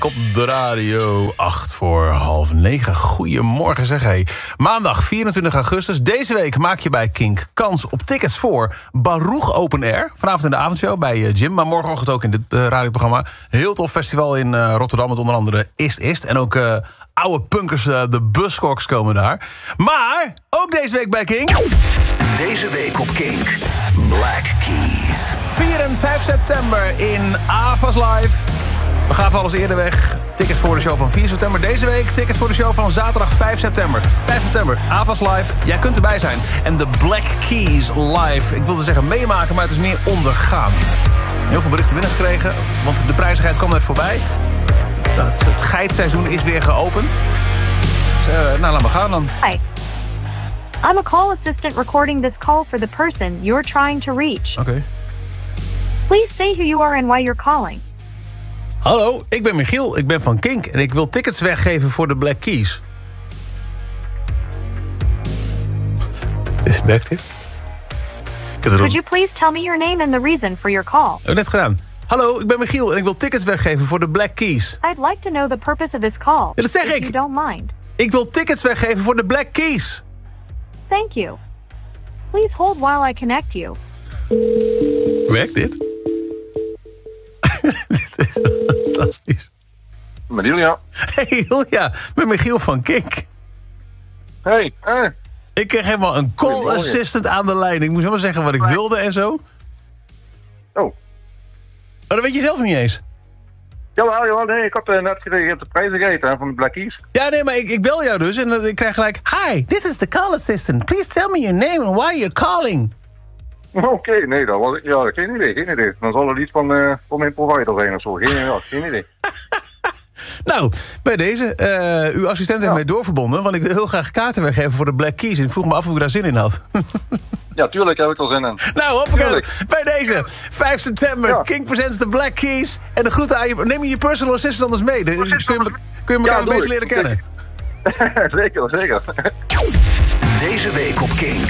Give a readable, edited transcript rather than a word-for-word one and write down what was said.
Op de radio, 8:08. Goedemorgen zeg, hey. Maandag 24 augustus. Deze week maak je bij Kink kans op tickets voor Baruch Open Air. Vanavond in de avondshow bij Jim, maar morgenochtend ook in dit radioprogramma. Heel tof festival in Rotterdam met onder andere Ist. En ook oude punkers, de Buzzcocks komen daar. Maar ook deze week bij Kink. Deze week op Kink, Black Keys. 4 en 5 september in Avas Live. We gaan alles eerder weg. Tickets voor de show van 4 september. Deze week tickets voor de show van zaterdag 5 september. 5 september, Avas Live. Jij kunt erbij zijn. En de Black Keys live. Ik wilde zeggen meemaken, maar het is meer ondergaan. Heel veel berichten binnengekregen, want de prijzigheid kwam net voorbij. Het geitseizoen is weer geopend. Dus, nou, laat maar gaan dan. Hi. I'm a call assistant recording this call for the person you're trying to reach. Oké. Please say who you are and why you're calling. Hallo, ik ben Michiel. Ik ben van Kink en ik wil tickets weggeven voor de Black Keys. Werkt dit? Could you please tell me your name and the reason for your call? Heb ik net gedaan. Hallo, ik ben Michiel en ik wil tickets weggeven voor de Black Keys. I'd like to know the purpose of this call. Ja, dat zeg if ik. you don't mind. Ik wil tickets weggeven voor de Black Keys. Thank you. Please hold while I connect you. Werkt dit? Dit is fantastisch. Met Julia. Hey Julia, met Michiel van Kink. Hey, Ik kreeg helemaal een call assistant aan de lijn. Ik moest helemaal zeggen wat ik wilde en zo. Oh. Maar dat weet je zelf niet eens. Jawel, nee, ik had net gereageerd op de prijzigheid van de Black Keys. Ja, nee, maar ik bel jou dus en ik krijg gelijk... Hi, this is the call assistant. Please tell me your name and why you're calling. Oké, nee, dat was ik. Ja, geen idee. Dan zal er iets van mijn provider zijn of zo. Geen idee. Nou, bij deze. Uw assistent heeft mij doorverbonden, want ik wil heel graag kaarten weggeven voor de Black Keys. En ik vroeg me af of ik daar zin in had. Ja, tuurlijk heb ik er zin in. Nou, hoppakee. Bij deze. 5 september, ja. King presents the Black Keys. En de groeten aan je... Neem je je personal assistant anders mee. Kun je elkaar beter leren kennen. Zeker. Deze week op Kink,